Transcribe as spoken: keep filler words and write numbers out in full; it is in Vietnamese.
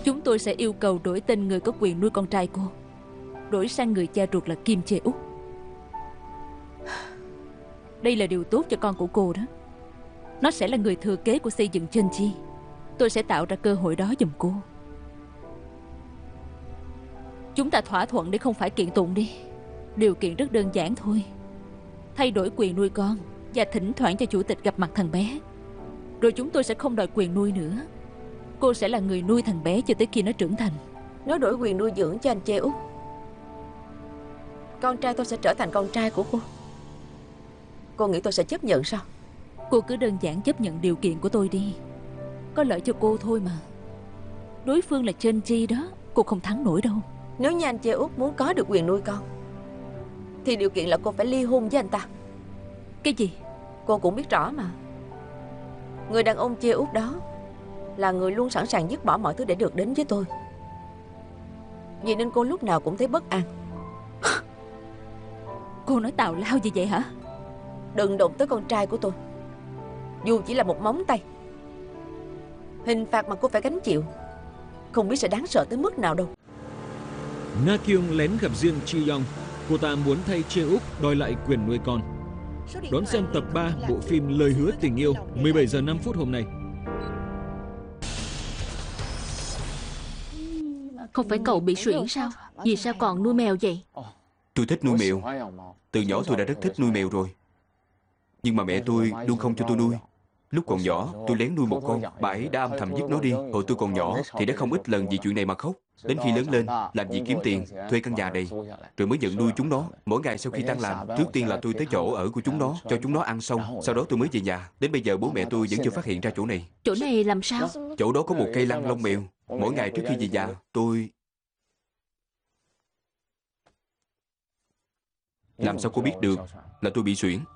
Chúng tôi sẽ yêu cầu đổi tên người có quyền nuôi con trai cô, đổi sang người cha ruột là Kim Chê Úc. Đây là điều tốt cho con của cô đó. Nó sẽ là người thừa kế của xây dựng Chenji. Tôi sẽ tạo ra cơ hội đó giùm cô. Chúng ta thỏa thuận để không phải kiện tụng đi. Điều kiện rất đơn giản thôi. Thay đổi quyền nuôi con và thỉnh thoảng cho chủ tịch gặp mặt thằng bé. Rồi chúng tôi sẽ không đòi quyền nuôi nữa. Cô sẽ là người nuôi thằng bé cho tới khi nó trưởng thành. Nếu đổi quyền nuôi dưỡng cho anh Chê Úc, con trai tôi sẽ trở thành con trai của cô. Cô nghĩ tôi sẽ chấp nhận sao? Cô cứ đơn giản chấp nhận điều kiện của tôi đi. Có lợi cho cô thôi mà. Đối phương là Chenji đó, cô không thắng nổi đâu. Nếu như anh Chê Úc muốn có được quyền nuôi con, thì điều kiện là cô phải ly hôn với anh ta. Cái gì? Cô cũng biết rõ mà. Người đàn ông Chê Úc đó là người luôn sẵn sàng dứt bỏ mọi thứ để được đến với tôi. Vì nên cô lúc nào cũng thấy bất an. Cô nói tào lao gì vậy hả? Đừng động tới con trai của tôi, dù chỉ là một móng tay. Hình phạt mà cô phải gánh chịu không biết sẽ đáng sợ tới mức nào đâu. Na Kyung lén gặp riêng Chi Yong. Cô ta muốn thay Chê Úc đòi lại quyền nuôi con. Đón xem tập ba bộ phim Lời hứa tình yêu mười bảy giờ năm phút hôm nay. Không phải cậu bị suyễn sao? Vì sao còn nuôi mèo vậy? Tôi thích nuôi mèo. Từ nhỏ tôi đã rất thích nuôi mèo rồi. Nhưng mà mẹ tôi luôn không cho tôi nuôi. Lúc còn nhỏ, tôi lén nuôi một con. Bà ấy đã âm thầm giết nó đi. Hồi tôi còn nhỏ thì đã không ít lần vì chuyện này mà khóc. Đến khi lớn lên, làm gì kiếm tiền, thuê căn nhà này, rồi mới nhận nuôi chúng nó. Mỗi ngày sau khi tan làm, trước tiên là tôi tới chỗ ở của chúng nó, cho chúng nó ăn xong. Sau đó tôi mới về nhà. Đến bây giờ bố mẹ tôi vẫn chưa phát hiện ra chỗ này. Chỗ này làm sao? Chỗ đó có một cây lăng lông mèo. Mỗi ngày trước khi về nhà, tôi... Làm sao cô biết được là tôi bị suyễn?